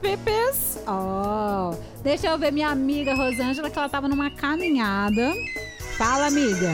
Pipis? Oh, deixa eu ver minha amiga Rosângela, que ela tava numa caminhada. Fala, amiga.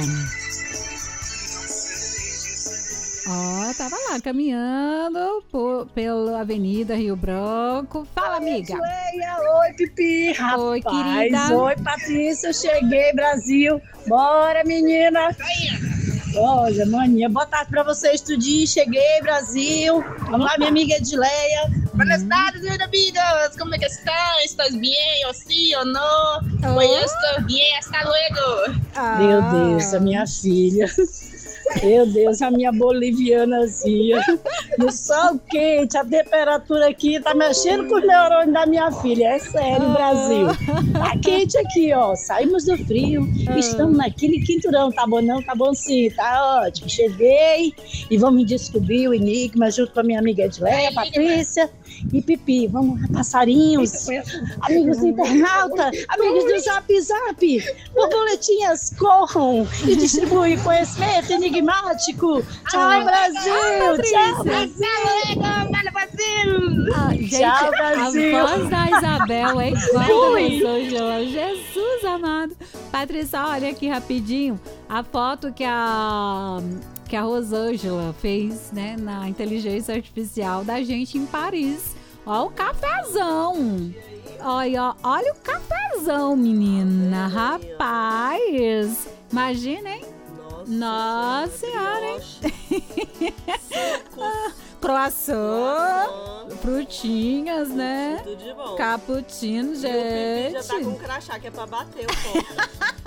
Ó, tava lá caminhando pela Avenida Rio Branco. Fala, amiga. Oi, Pipi. Rapaz, oi, querida. Oi, Patrícia. Eu cheguei, Brasil. Bora, menina. Olha, maninha, boa tarde pra vocês, tudinho. Cheguei, Brasil. Vamos lá, minha amiga Edileia. Buenas tardes, meus amigos. ¿Cómo que están? ¿Estás bien o sí o no? Pues yo estoy bien. Hasta luego. Meu Deus, a minha filha. Meu Deus, a minha bolivianazinha. No sol quente, a temperatura aqui tá mexendo com os neurônios da minha filha. É sério, Brasil. Tá quente aqui, ó. Saímos do frio, estamos naquele quinturão. Tá bom não? Tá bom sim, tá ótimo. Cheguei e vamos descobrir o enigma junto com a minha amiga Edileia, Patrícia e Pipi. Vamos lá, passarinhos, amigos do internauta, amigos do Zap Zap. Borboletinhas, corram e distribuem conhecimento enigmático. Tchau, Brasil! Tchau, Brasil! Gente, Tchau, Brasil! A voz da Isabel é igual a Rosângela. Jesus amado. Patrícia, olha aqui rapidinho a foto que a Rosângela fez, né, na inteligência artificial da gente em Paris. Ó o cafezão. Olha o cafezão, menina. Rapaz, imagina, hein? Nossa senhora, hein? Croissant, frutinhas, né? Tudo de bom. Cappuccino, gente. E o Pipi já tá com um crachá que é pra bater o ponto.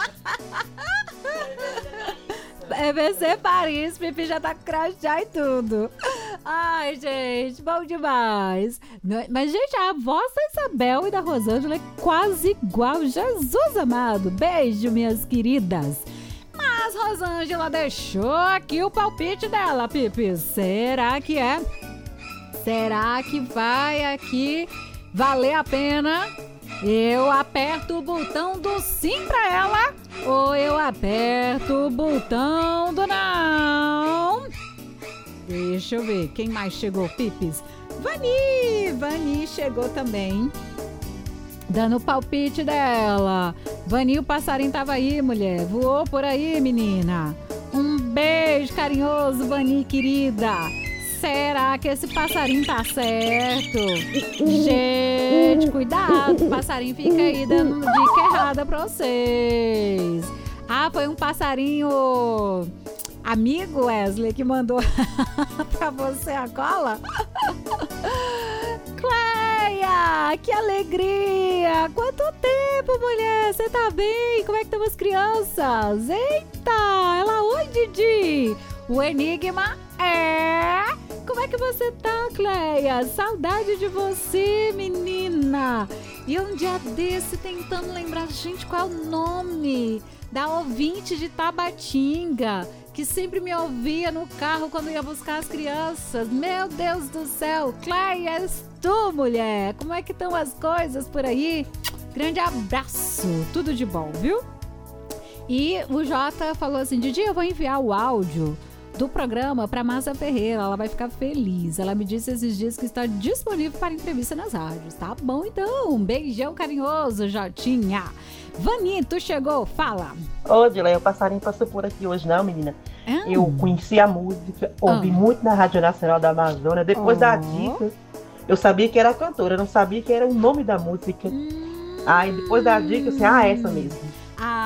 EBC Paris, Pipi já tá com crachá e tudo. Ai, gente, bom demais. Mas, gente, a voz da Isabel e da Rosângela é quase igual. Jesus amado. Beijo, minhas queridas. Mas Rosângela deixou aqui o palpite dela, Pipi. Será que é? Será que vai aqui valer a pena? Eu aperto o botão do sim pra ela ou eu aperto o botão do não? Deixa eu ver, quem mais chegou, Pipis? Vani chegou também, dando o palpite dela. Vani, o passarinho tava aí, mulher. Voou por aí, menina. Um beijo carinhoso, Vani, querida. Será que esse passarinho tá certo? Gente, cuidado, o passarinho fica aí dando dica errada pra vocês. Ah, foi um passarinho amigo, Wesley, que mandou pra você a cola? Cleia, que alegria! Quanto tempo, mulher? Você tá bem? Como é que estão as crianças? Eita, ela, oi, Didi! O enigma é... Como é que você tá, Cleia? Saudade de você, menina! E um dia desse tentando lembrar, gente, qual é o nome da ouvinte de Tabatinga, que sempre me ouvia no carro quando ia buscar as crianças. Meu Deus do céu, Cleia, és tu, mulher! Como é que estão as coisas por aí? Grande abraço, tudo de bom, viu? E o Jota falou assim, Didi, eu vou enviar o áudio do programa para Márcia Ferreira, ela vai ficar feliz. Ela me disse esses dias que está disponível para entrevista nas rádios. Tá bom, então. Um beijão carinhoso, Jotinha. Vani, tu chegou? Fala. Ô, Dileia, o passarinho passou por aqui hoje, não, menina? Eu conheci a música, ouvi muito na Rádio Nacional da Amazônia. Depois da dica, eu sabia que era a cantora, não sabia que era o nome da música. Aí depois da dica, assim, essa mesmo.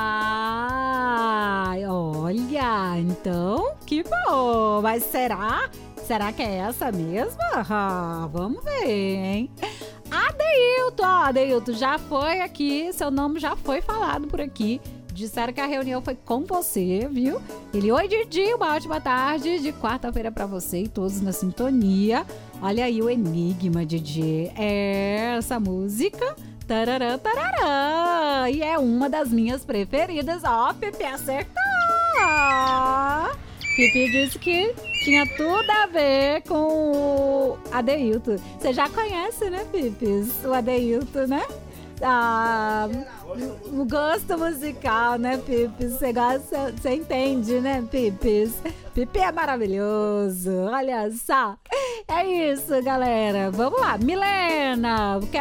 Olha, então, que bom. Mas será? Será que é essa mesma? Vamos ver, hein? Adeilton, já foi aqui, seu nome já foi falado por aqui. Disseram que a reunião foi com você, viu? Ele, oi, Didi, uma ótima tarde de quarta-feira pra você e todos na sintonia. Olha aí o enigma, Didi. É essa música... Tarará, tarará. E é uma das minhas preferidas. Ó, Pipi acertou! Pipi disse que tinha tudo a ver com o Adeilton. Você já conhece, né, Pipis? O Adeilton, né? O gosto musical, né, Pipis? Você gosta, você entende, né, Pipis? Pipi é maravilhoso, olha só. É isso, galera. Vamos lá, Milena.